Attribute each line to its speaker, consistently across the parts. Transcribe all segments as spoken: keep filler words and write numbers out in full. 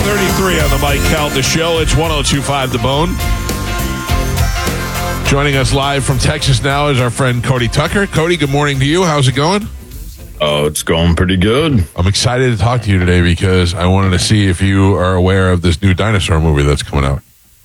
Speaker 1: thirty-three on the Mike Calta Show. It's one oh two point five The Bone. Joining us live from Texas now is our friend Cody Tucker. Cody, good morning to you. How's it going?
Speaker 2: Oh, it's going pretty good.
Speaker 1: I'm excited to talk to you today because I wanted to see if you are aware of this new dinosaur movie that's coming out.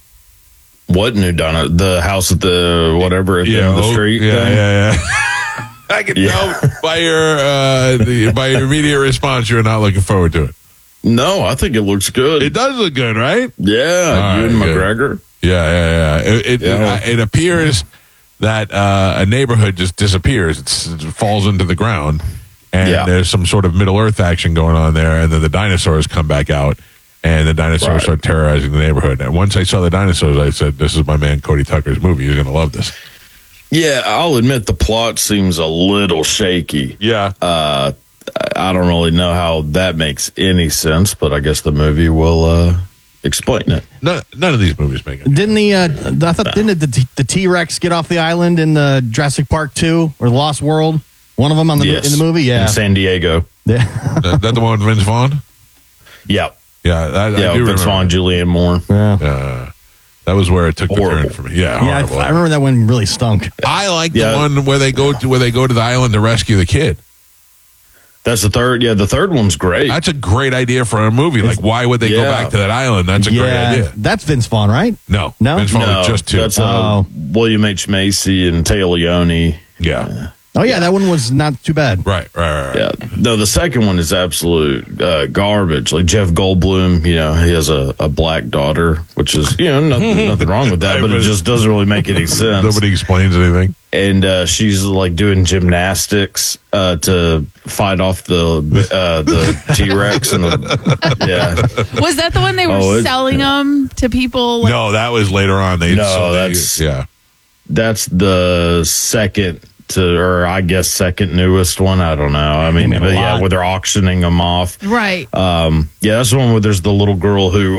Speaker 2: What new dino? The house at the whatever at the end of the
Speaker 1: oh,
Speaker 2: street?
Speaker 1: Yeah,
Speaker 2: thing?
Speaker 1: yeah, yeah. I can
Speaker 2: Yeah.
Speaker 1: tell by your uh, the, by your immediate response you're not looking forward to it.
Speaker 2: No, I think it looks good.
Speaker 1: It does look good, right?
Speaker 2: yeah,
Speaker 1: All
Speaker 2: Ewan
Speaker 1: right, good.
Speaker 2: McGregor.
Speaker 1: Yeah, yeah, yeah. It, it,
Speaker 2: Yeah.
Speaker 1: it, it appears that uh, a neighborhood just disappears. It's, it falls into the ground, and
Speaker 2: Yeah.
Speaker 1: there's some sort of Middle Earth action going on there, and then the dinosaurs come back out, and the dinosaurs
Speaker 2: Right.
Speaker 1: start terrorizing the neighborhood. And once I saw the dinosaurs, I said, this is my man Cody Tucker's movie. He's going to love this.
Speaker 2: Yeah, I'll admit the plot seems a little shaky.
Speaker 1: Yeah.
Speaker 2: Uh, I don't really know how that makes any sense, but I guess the movie will uh, explain it.
Speaker 1: None, none of these movies make it.
Speaker 3: Didn't the uh, I thought didn't the T- the T-Rex get off the island in the Jurassic Park two or Lost World? One of them on the
Speaker 2: Yes.
Speaker 3: in the movie, yeah.
Speaker 2: In San Diego.
Speaker 3: Yeah.
Speaker 1: That, that the one with Vince Vaughn?
Speaker 2: Yeah.
Speaker 1: Yeah, I, I
Speaker 2: Yeah,
Speaker 1: do
Speaker 2: Vince
Speaker 1: remember.
Speaker 2: Vaughn, Julianne Moore.
Speaker 3: yeah.
Speaker 1: Uh, that was where it took
Speaker 2: Horrible.
Speaker 1: the turn for me. Yeah,
Speaker 3: Yeah, I,
Speaker 1: horrible.
Speaker 3: I remember that one really stunk.
Speaker 1: I like
Speaker 2: Yeah.
Speaker 1: the one where they go to where they go to the island to rescue the kid.
Speaker 2: That's the third. Yeah, the third one's great.
Speaker 1: That's a great idea for a movie. Like, why would they go
Speaker 2: Yeah.
Speaker 1: back to that island? That's a great
Speaker 3: yeah,
Speaker 1: idea.
Speaker 3: that's Vince Vaughn, right?
Speaker 1: No,
Speaker 3: No?
Speaker 1: Vince Vaughn
Speaker 2: no,
Speaker 1: was just two.
Speaker 2: That's uh,
Speaker 3: Oh.
Speaker 2: William H. Macy and Taya Leone.
Speaker 1: yeah.
Speaker 3: Oh yeah, that one was not too bad.
Speaker 1: Right, right, right. right.
Speaker 2: Yeah. No, the second one is absolute uh, garbage. Like Jeff Goldblum, you know, he has a, a black daughter, which is, you know, nothing, nothing wrong with that, but it just doesn't really make any sense.
Speaker 1: Nobody explains anything.
Speaker 2: And uh, she's like doing gymnastics uh, to fight off the uh, the T Rex and the yeah.
Speaker 4: Was that the one they were
Speaker 2: Oh, it-
Speaker 4: selling them to people? Like,
Speaker 1: No, that was later on. They
Speaker 2: No,
Speaker 1: so they-
Speaker 2: that's-
Speaker 1: yeah.
Speaker 2: That's the second to, or I guess second newest one. I don't know. I mean,
Speaker 3: mean, a
Speaker 2: but yeah,
Speaker 3: lot.
Speaker 2: where they're auctioning them off.
Speaker 4: Right.
Speaker 2: Um, yeah, that's the one where there's the little girl who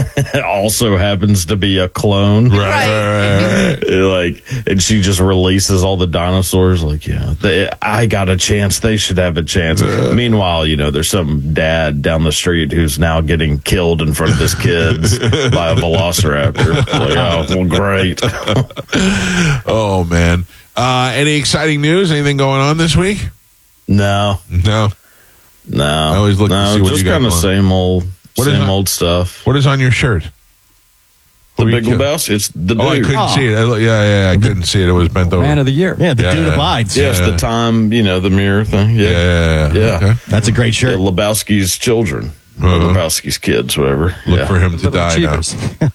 Speaker 2: also happens to be a clone.
Speaker 1: Right,
Speaker 4: Right.
Speaker 1: right, right, right.
Speaker 2: Like, and she just releases all the dinosaurs. Like, yeah, they, I got a chance. They should have a chance. Meanwhile, you know, there's some dad down the street who's now getting killed in front of his kids by a velociraptor. Like, oh, well, great.
Speaker 1: Oh man. Uh, any exciting news? Anything going on this week?
Speaker 2: No,
Speaker 1: No.
Speaker 2: no.
Speaker 1: I always look to
Speaker 2: no,
Speaker 1: see what
Speaker 2: just
Speaker 1: you got
Speaker 2: kind of
Speaker 1: going.
Speaker 2: same old,
Speaker 1: What is
Speaker 2: same
Speaker 1: that?
Speaker 2: old stuff.
Speaker 1: What is on your shirt?
Speaker 2: The
Speaker 1: Who are you
Speaker 2: Big
Speaker 1: kidding?
Speaker 2: Lebowski. It's the
Speaker 1: Oh, I
Speaker 2: dude.
Speaker 1: couldn't
Speaker 3: Oh.
Speaker 1: see it. I, yeah, yeah, I couldn't see it. It was bent over.
Speaker 5: Man of the year.
Speaker 3: Yeah, the
Speaker 1: Yeah,
Speaker 3: dude
Speaker 1: yeah.
Speaker 3: abides.
Speaker 2: Yes,
Speaker 1: Yeah.
Speaker 2: the time, you know, the mirror thing.
Speaker 1: yeah,
Speaker 2: Yeah.
Speaker 1: yeah, yeah.
Speaker 2: Yeah.
Speaker 1: Okay.
Speaker 3: That's a great
Speaker 2: Yeah,
Speaker 3: shirt.
Speaker 2: Lebowski's children. Or
Speaker 1: Uh-huh.
Speaker 2: Lebowski's kids, whatever.
Speaker 1: Look
Speaker 2: yeah.
Speaker 1: for him to
Speaker 5: Little
Speaker 1: die now.
Speaker 5: Cheaters.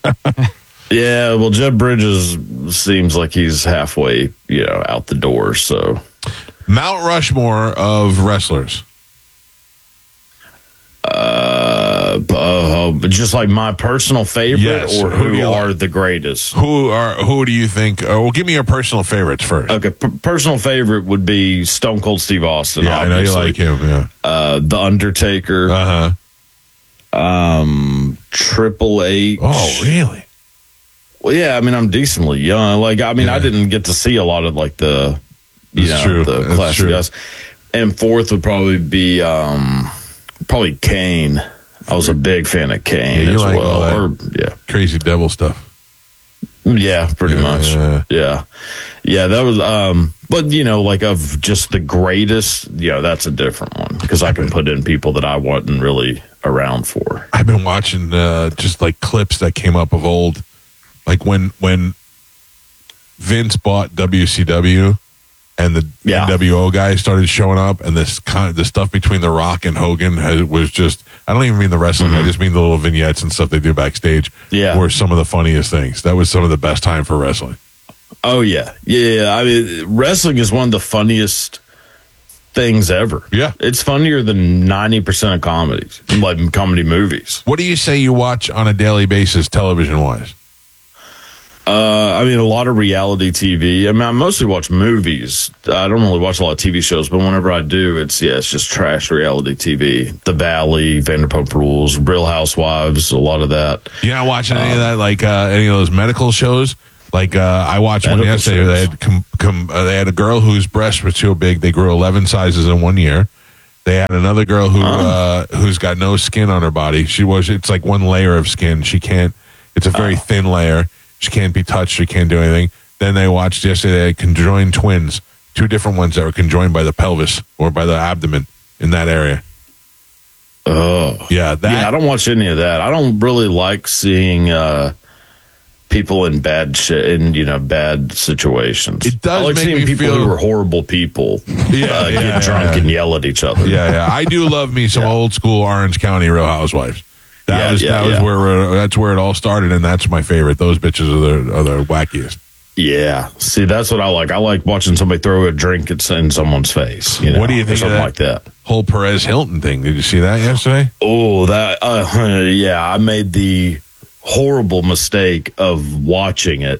Speaker 2: Yeah, well, Jeff Bridges seems like he's halfway, you know, out the door. So,
Speaker 1: Mount Rushmore of wrestlers.
Speaker 2: uh, uh, but just like my personal favorite,
Speaker 1: Yes.
Speaker 2: or
Speaker 1: Who do
Speaker 2: who
Speaker 1: you
Speaker 2: are
Speaker 1: like?
Speaker 2: the greatest?
Speaker 1: Who are who do you think? Uh, well, give me your personal favorites first.
Speaker 2: Okay, p- personal favorite would be Stone Cold Steve Austin.
Speaker 1: yeah, I know you
Speaker 2: obviously.
Speaker 1: like him. Yeah.
Speaker 2: Uh, the Undertaker,
Speaker 1: Uh huh.
Speaker 2: um, Triple H.
Speaker 1: Oh, really?
Speaker 2: Well, yeah, I mean, I'm decently young. Like, I mean,
Speaker 1: Yeah.
Speaker 2: I didn't get to see a lot of like the, you
Speaker 1: That's
Speaker 2: know,
Speaker 1: true.
Speaker 2: the
Speaker 1: That's
Speaker 2: classic
Speaker 1: true.
Speaker 2: guys. And fourth would probably be, um, probably Kane. I was a big fan of Kane
Speaker 1: Yeah, you
Speaker 2: as
Speaker 1: like all that.
Speaker 2: well. Or, yeah,
Speaker 1: Crazy devil stuff.
Speaker 2: yeah, pretty
Speaker 1: Yeah,
Speaker 2: much.
Speaker 1: yeah.
Speaker 2: Yeah. yeah, that was. Um, but you know, like of just the greatest, yeah, that's a different one because I can put in people that I wasn't really around for.
Speaker 1: I've been watching uh, just like clips that came up of old, like when when Vince bought W C W and the
Speaker 2: Yeah.
Speaker 1: N W O guys started showing up, and this kind of the stuff between The Rock and Hogan has, was just. I don't even mean the wrestling. I just mean the little vignettes and stuff they do backstage.
Speaker 2: Yeah.
Speaker 1: were some of the funniest things. That was some of the best time for wrestling.
Speaker 2: Oh yeah, yeah. I mean, wrestling is one of the funniest things ever.
Speaker 1: Yeah.
Speaker 2: It's funnier than ninety percent of comedies, like comedy movies.
Speaker 1: What do you say you watch on a daily basis, television wise?
Speaker 2: Uh, I mean, a lot of reality T V. I mean, I mostly watch movies. I don't really watch a lot of T V shows, but whenever I do, it's, yeah, it's just trash reality T V. The Valley, Vanderpump Rules, Real Housewives, a lot of that.
Speaker 1: You're not watching any of that, like uh, any of those medical shows? Like uh, I watched one
Speaker 2: Medical
Speaker 1: yesterday.
Speaker 2: shows.
Speaker 1: They had com- com- uh, they had a girl whose breasts were so big they grew eleven sizes in one year, They had another girl who uh, who's got no skin on her body. She was it's like one layer of skin. She can't. It's a very
Speaker 2: Oh.
Speaker 1: thin layer. She can't be touched. She can't do anything. Then they watched yesterday. They had conjoined twins, two different ones that were conjoined by the pelvis or by the abdomen in that area.
Speaker 2: Oh,
Speaker 1: Yeah, that.
Speaker 2: yeah. I don't watch any of that. I don't really like seeing uh, people in bad shit in you know bad situations.
Speaker 1: It does
Speaker 2: I like
Speaker 1: make
Speaker 2: seeing
Speaker 1: me
Speaker 2: people
Speaker 1: feel-
Speaker 2: who are horrible people
Speaker 1: Yeah,
Speaker 2: uh,
Speaker 1: yeah,
Speaker 2: get
Speaker 1: yeah,
Speaker 2: drunk
Speaker 1: yeah.
Speaker 2: and yell at each other.
Speaker 1: Yeah, yeah. I do love me some old school Orange County Real Housewives. That
Speaker 2: Yeah,
Speaker 1: was
Speaker 2: yeah,
Speaker 1: that was
Speaker 2: yeah.
Speaker 1: where we're, that's where it all started, and that's my favorite. Those bitches are the are the wackiest.
Speaker 2: Yeah. See, that's what I like. I like watching somebody throw a drink in in someone's face. You know,
Speaker 1: What do you
Speaker 2: or
Speaker 1: think of
Speaker 2: something
Speaker 1: that?
Speaker 2: like that?
Speaker 1: Whole Perez Hilton thing. Did you see that yesterday?
Speaker 2: Oh, that uh, yeah. I made the horrible mistake of watching it.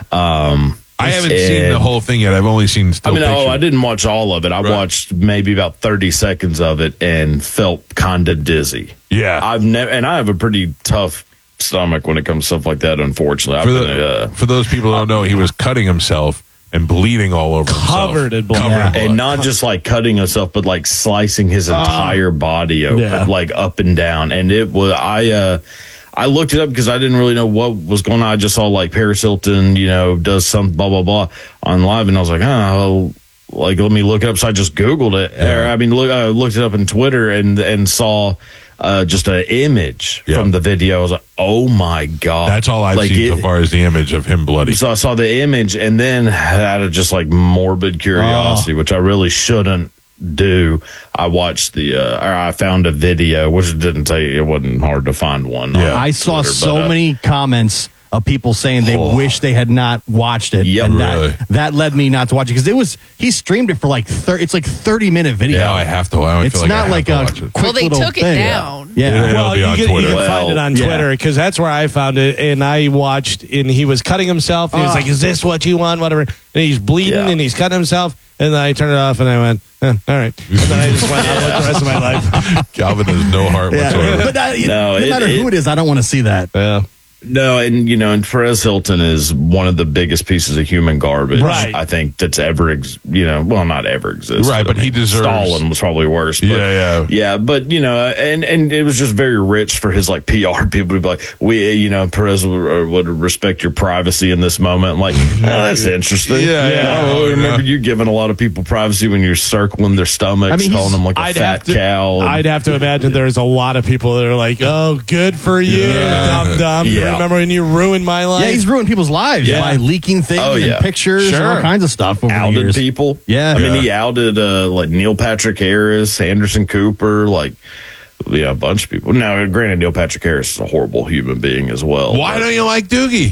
Speaker 2: Um,
Speaker 1: I haven't seen
Speaker 2: and-
Speaker 1: the whole thing yet. I've only seen still
Speaker 2: I mean,
Speaker 1: pictures.
Speaker 2: oh, I didn't watch all of it. I
Speaker 1: Right.
Speaker 2: watched maybe about thirty seconds of it and felt kind of dizzy.
Speaker 1: Yeah.
Speaker 2: I've never, and I have a pretty tough stomach when it comes to stuff like that. Unfortunately,
Speaker 1: for,
Speaker 2: I've
Speaker 1: the,
Speaker 2: been, uh,
Speaker 1: for those people who don't know, he was cutting himself and bleeding all over
Speaker 5: Covered in
Speaker 1: himself.
Speaker 5: blood.
Speaker 1: Covered in
Speaker 5: Yeah.
Speaker 1: blood.
Speaker 2: and not just like cutting himself, but like slicing his entire body open,
Speaker 5: Yeah.
Speaker 2: like up and down. And it was I. uh I looked it up because I didn't really know what was going on. I just saw like Paris Hilton, you know, does some blah blah blah on live, and I was like, oh, like let me look it up. So I just Googled it. Or, I mean, look, I looked it up in Twitter and and saw uh, just an image
Speaker 1: Yeah.
Speaker 2: from the video. I was like, oh my god,
Speaker 1: That's all I've
Speaker 2: like
Speaker 1: seen
Speaker 2: it-
Speaker 1: so far is the image of him bloody.
Speaker 2: So I saw the image, and then out of just like morbid curiosity, which I really shouldn't do, I watched the, uh, or I found a video, which it didn't take, it wasn't hard to find one. on
Speaker 1: Yeah.
Speaker 3: I saw
Speaker 2: Twitter,
Speaker 3: so
Speaker 2: but, uh,
Speaker 3: many comments of people saying they
Speaker 2: Oh.
Speaker 3: wish they had not watched it.
Speaker 2: Yep.
Speaker 3: and
Speaker 1: Really?
Speaker 3: that, that led me not to watch it because it was he streamed it for like thirty. It's like thirty minute video.
Speaker 1: Yeah, I have to. I
Speaker 3: It's
Speaker 1: feel like I
Speaker 3: not
Speaker 1: have
Speaker 3: like
Speaker 1: to
Speaker 3: a
Speaker 1: watch it.
Speaker 3: quick
Speaker 4: Well, they
Speaker 3: little
Speaker 4: took it
Speaker 3: thing.
Speaker 4: down.
Speaker 3: Yeah.
Speaker 1: Yeah. It'll
Speaker 5: Well,
Speaker 1: be
Speaker 5: you
Speaker 1: on
Speaker 5: can,
Speaker 1: Twitter.
Speaker 5: you can
Speaker 2: Well,
Speaker 5: find it on
Speaker 3: yeah.
Speaker 5: Twitter because that's where I found it. And I watched, and he was cutting himself. And he was
Speaker 3: Oh.
Speaker 5: like, "Is this what you want?" Whatever. And he's bleeding,
Speaker 2: Yeah.
Speaker 5: and he's cutting himself. And then I turned it off, and I went, eh, "All right." And then I just went on with the rest of my life.
Speaker 1: Calvin has no heart
Speaker 3: Yeah.
Speaker 1: whatsoever.
Speaker 3: But uh,
Speaker 2: No,
Speaker 3: no
Speaker 2: it-
Speaker 3: matter
Speaker 2: it-
Speaker 3: who it is, I don't want to see that.
Speaker 5: Yeah.
Speaker 2: No, and you know, and Perez Hilton is one of the biggest pieces of human garbage
Speaker 5: Right.
Speaker 2: I think that's ever, ex- you know, well, not ever existed.
Speaker 1: Right, but
Speaker 2: I
Speaker 1: he
Speaker 2: mean,
Speaker 1: deserves-
Speaker 2: Stalin was probably worse. But,
Speaker 1: Yeah, yeah.
Speaker 2: yeah. But you know, and and it was just very rich for his like P R people to be like, we, you know, Perez would, would respect your privacy in this moment. I'm like, oh, that's interesting.
Speaker 1: Yeah, yeah.
Speaker 2: I
Speaker 1: Oh,
Speaker 2: remember
Speaker 1: yeah.
Speaker 2: you giving a lot of people privacy when you're circling their stomachs,
Speaker 3: I mean, he's-
Speaker 2: calling them like a
Speaker 5: I'd
Speaker 2: fat
Speaker 5: have to,
Speaker 2: cow.
Speaker 5: I'd have to imagine there's a lot of people that are like, "Oh, good for you,
Speaker 1: Yeah.
Speaker 5: dumb dumb."
Speaker 2: Yeah.
Speaker 5: Remember when you ruined my life?
Speaker 3: Yeah, he's ruined people's lives
Speaker 2: Yeah.
Speaker 3: by leaking things
Speaker 2: Oh, yeah.
Speaker 3: and pictures and
Speaker 5: Sure.
Speaker 3: all kinds of stuff over the
Speaker 2: outed
Speaker 3: years.
Speaker 2: people.
Speaker 3: Yeah.
Speaker 2: I mean,
Speaker 1: Yeah.
Speaker 2: he outed uh, like Neil Patrick Harris, Anderson Cooper, like yeah, a bunch of people. Now, granted, Neil Patrick Harris is a horrible human being as well.
Speaker 1: Why
Speaker 2: but,
Speaker 1: don't you like Doogie?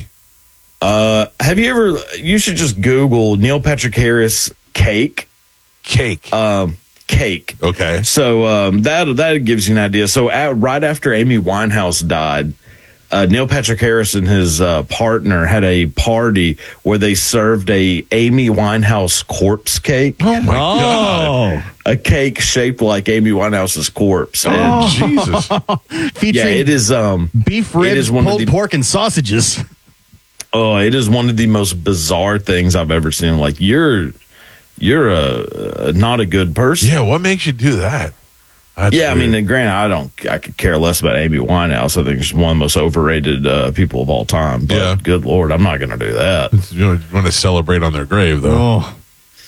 Speaker 2: uh, have you ever? You should just Google Neil Patrick Harris cake.
Speaker 1: Cake.
Speaker 2: Um, cake.
Speaker 1: okay.
Speaker 2: So um, that that gives you an idea. So at, right after Amy Winehouse died, uh, Neil Patrick Harris and his uh, partner had a party where they served a Amy Winehouse corpse cake,
Speaker 1: Oh my God.
Speaker 5: Oh,
Speaker 2: a cake shaped like Amy Winehouse's corpse. And,
Speaker 1: Oh, Jesus.
Speaker 2: yeah,
Speaker 3: Featuring
Speaker 2: it is. Um,
Speaker 3: beef
Speaker 2: it
Speaker 3: ribs,
Speaker 2: is one of
Speaker 3: pulled
Speaker 2: the-
Speaker 3: pork, and sausages.
Speaker 2: oh, it is one of the most bizarre things I've ever seen. Like you're, you're a, a not a good person.
Speaker 1: Yeah, what makes you do that? That's
Speaker 2: Yeah, I
Speaker 1: weird.
Speaker 2: mean, granted, I don't, I could care less about Amy Winehouse. I think she's one of the most overrated uh, people of all time. But
Speaker 1: Yeah.
Speaker 2: good Lord, I'm not going to do that.
Speaker 1: you want to celebrate on their grave, though.
Speaker 3: Oh,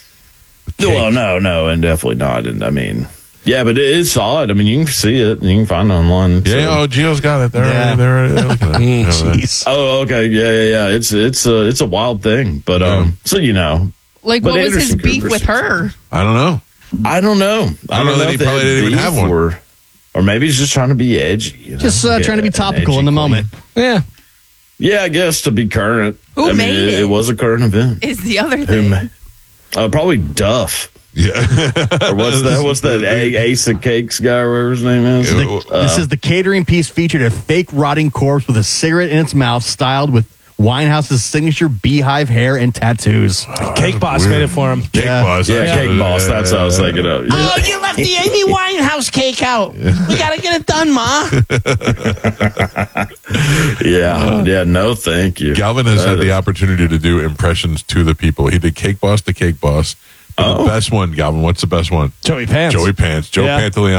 Speaker 2: Well, no, no, and definitely not. And I mean, yeah, but it is solid. I mean, you can see it. You can find it online.
Speaker 1: Yeah,
Speaker 2: so-
Speaker 1: oh, Gio's got it. They're,
Speaker 3: Yeah.
Speaker 1: they're, they're looking at it. Yeah,
Speaker 3: jeez.
Speaker 2: Oh, okay. Yeah, yeah, yeah. It's it's a it's a wild thing. But um, so you know,
Speaker 4: Like,
Speaker 2: But
Speaker 4: what was his
Speaker 2: Anderson
Speaker 4: beef
Speaker 2: Cooper's-
Speaker 4: with her?
Speaker 1: I don't know.
Speaker 2: I don't know.
Speaker 1: I don't know that he
Speaker 2: if they
Speaker 1: probably
Speaker 2: had
Speaker 1: didn't even
Speaker 2: beef
Speaker 1: have one.
Speaker 2: Or, or maybe he's just trying to be edgy. you know?
Speaker 3: Just uh,
Speaker 2: Yeah,
Speaker 3: trying to be
Speaker 2: an
Speaker 3: topical
Speaker 2: edgy
Speaker 3: in the
Speaker 2: queen.
Speaker 3: moment.
Speaker 5: yeah.
Speaker 2: Yeah, I guess to be current.
Speaker 4: Who
Speaker 2: I mean,
Speaker 4: made
Speaker 2: it,
Speaker 4: it?
Speaker 2: it was a current event.
Speaker 4: Is the other
Speaker 2: Who
Speaker 4: thing.
Speaker 2: ma- Uh, probably Duff.
Speaker 1: Yeah.
Speaker 2: Or what's that? What's that? A- Ace of Cakes guy, or whatever his name is.
Speaker 1: Yeah.
Speaker 3: The-
Speaker 2: Uh,
Speaker 3: this is the catering piece featured a fake rotting corpse with a cigarette in its mouth, styled with Winehouse's signature beehive hair and tattoos.
Speaker 5: Cake Boss
Speaker 1: Weird.
Speaker 5: made it for him.
Speaker 1: Cake
Speaker 3: Yeah.
Speaker 1: Boss.
Speaker 2: Yeah,
Speaker 1: actually.
Speaker 2: Cake Boss. That's what I was thinking of. Yeah.
Speaker 5: Oh, you left the Amy Winehouse cake out. We gotta get it done, Ma.
Speaker 2: Yeah, yeah. No, thank you.
Speaker 1: Galvin has
Speaker 2: That
Speaker 1: had the
Speaker 2: is-
Speaker 1: opportunity to do impressions to the people. He did Cake Boss to Cake Boss, The best one, Galvin. What's the best one?
Speaker 5: Joey Pants.
Speaker 1: Joey Pants. Joe
Speaker 5: Yeah.
Speaker 1: Pantoliano.